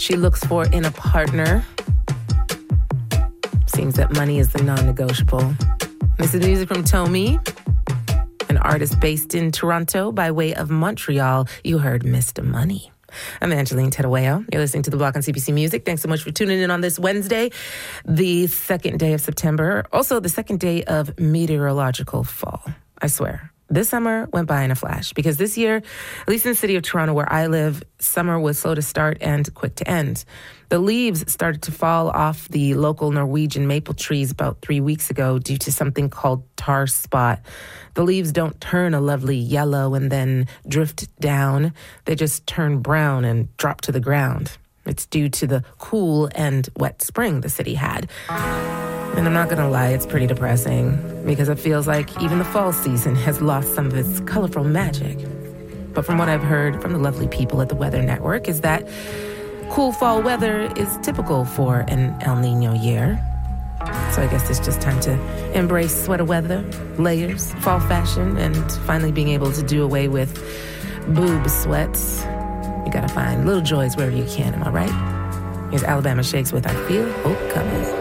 she looks for in a partner. Seems that money is the non-negotiable. This is music from Tomi, an artist based in Toronto by way of Montreal. You heard Mr. Money. I'm Angeline Tedaweo. You're listening to The Block on CBC Music. Thanks so much for tuning in on this Wednesday, the second day of September, also the second day of meteorological fall. I swear, this summer went by in a flash because this year, at least in the city of Toronto where I live, summer was slow to start and quick to end. The leaves started to fall off the local Norwegian maple trees about 3 weeks ago due to something called tar spot. The leaves don't turn a lovely yellow and then drift down. They just turn brown and drop to the ground. It's due to the cool and wet spring the city had. And I'm not going to lie, it's pretty depressing because it feels like even the fall season has lost some of its colorful magic. But from what I've heard from the lovely people at the Weather Network is that cool fall weather is typical for an El Nino year. So I guess it's just time to embrace sweater weather, layers, fall fashion, and finally being able to do away with boob sweats. You gotta find little joys wherever you can, am I right? Here's Alabama Shakes with I Feel Hope Coming.